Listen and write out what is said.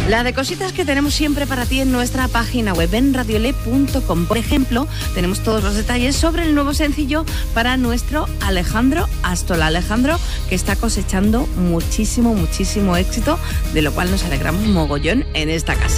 La de cositas que tenemos siempre para ti en nuestra página web en radiole.com. Por ejemplo, tenemos todos los detalles sobre el nuevo sencillo para nuestro Alejandro Astola. Alejandro, que está cosechando muchísimo éxito, de lo cual nos alegramos mogollón en esta casa.